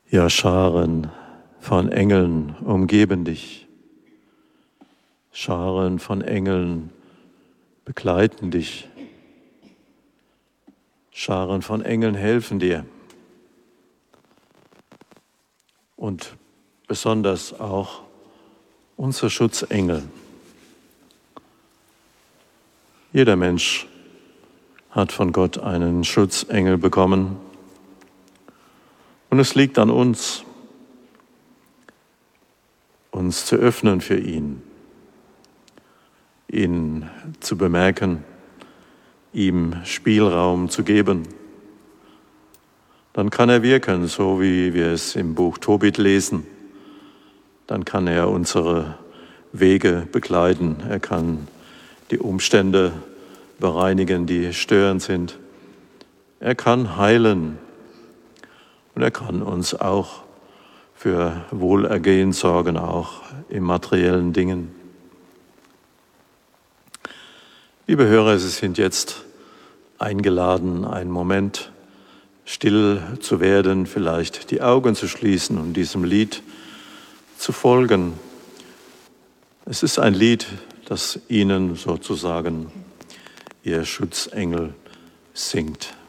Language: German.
Ja, Scharen von Engeln umgeben dich. Scharen von Engeln begleiten dich. Scharen von Engeln helfen dir. Und besonders auch unser Schutzengel. Jeder Mensch hat von Gott einen Schutzengel bekommen. Und es liegt an uns, uns zu öffnen für ihn, ihn zu bemerken, ihm Spielraum zu geben. Dann kann er wirken, so wie wir es im Buch Tobit lesen. Dann kann er unsere Wege begleiten. Er kann die Umstände bereinigen, die störend sind. Er kann heilen. Und er kann uns auch für Wohlergehen sorgen, auch in materiellen Dingen. Liebe Hörer, Sie sind jetzt eingeladen, einen Moment still zu werden, vielleicht die Augen zu schließen und diesem Lied zu folgen. Es ist ein Lied, das Ihnen sozusagen Ihr Schutzengel singt.